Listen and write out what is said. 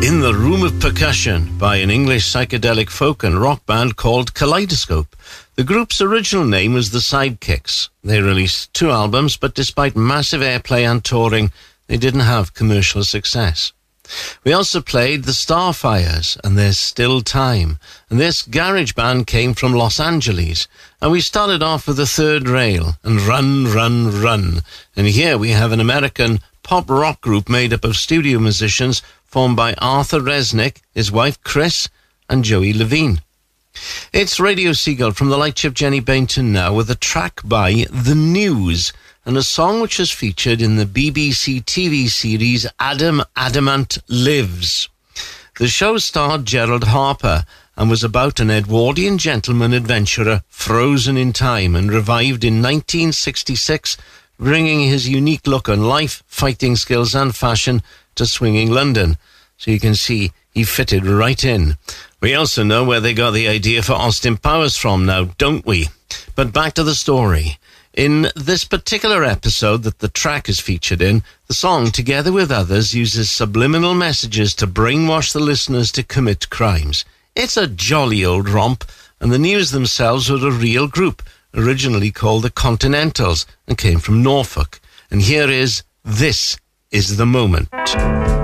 In the Room of Percussion by an English psychedelic folk and rock band called Kaleidoscope. The group's original name was The Sidekicks. They released 2 albums, but despite massive airplay and touring, they didn't have commercial success. We also played the Starfires and There's Still Time, and this garage band came from Los Angeles, and we started off with The Third Rail and Run, Run, Run, and here we have an American pop rock group made up of studio musicians formed by Arthur Resnick, his wife Chris, and Joey Levine. It's Radio Seagull from the Lightship Jenny Bainton now with a track by The News and a song which was featured in the BBC TV series Adam Adamant Lives. The show starred Gerald Harper and was about an Edwardian gentleman adventurer frozen in time and revived in 1966, bringing his unique look on life, fighting skills and fashion to swinging London. So you can see he fitted right in. We also know where they got the idea for Austin Powers from now, don't we? But back to the story. In this particular episode that the track is featured in, the song, together with others, uses subliminal messages to brainwash the listeners to commit crimes. It's a jolly old romp, and the News themselves were a real group, originally called the Continentals, and came from Norfolk. And here is This Is the Moment.